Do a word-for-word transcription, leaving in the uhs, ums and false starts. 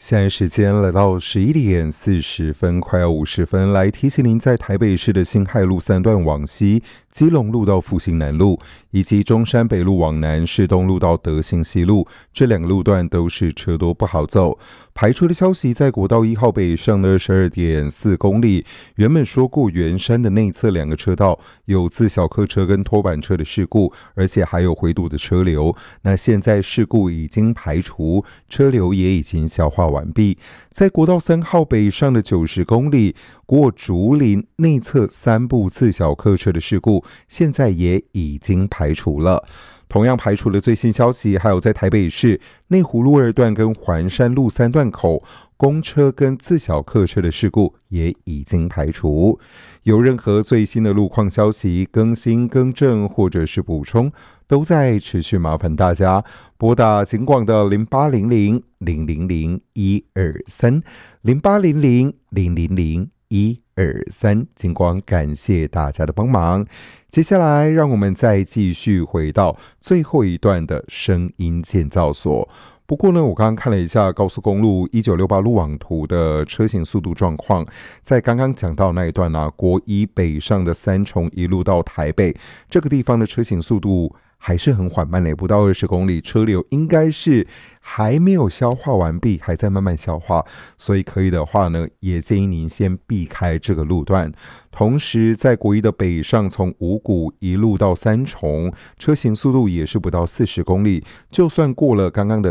现在时间来到十一点四十分，快要五十分，来提醒您，在台北市的辛亥路三段往西、基隆路到复兴南路，以及中山北路往南、士东路到德兴西路这两个路段都是车多不好走。排除的消息，在国道一号北上的二十二点四公里，原本说过圆山的内侧两个车道有自小客车跟拖板车的事故，而且还有回堵的车流。那现在事故已经排除，车流也已经消化完毕。在国道三号北上的九十公里，过竹林内侧三部自小客车的事故，现在也已经排除了。同样排除了最新消息，还有在台北市内湖路二段跟环山路三段口公车跟自小客车的事故也已经排除。有任何最新的路况消息更新、更正或者是补充，都在持续麻烦大家拨打警广的零八零零零零零一二三零八零零零零零一二三，警广感谢大家的帮忙。接下来让我们再继续回到最后一段的声音建造所。不过呢，我刚刚看了一下高速公路一九六八路网图的车行速度状况，在刚刚讲到那一段啊，国一北上的三重一路到台北这个地方的车行速度还是很缓慢的，不到二十公里，车流应该是还没有消化完毕，还在慢慢消化，所以可以的话呢，也建议您先避开这个路段。同时在国一的北上，从五股一路到三重，车行速度也是不到四十公里，就算过了刚刚的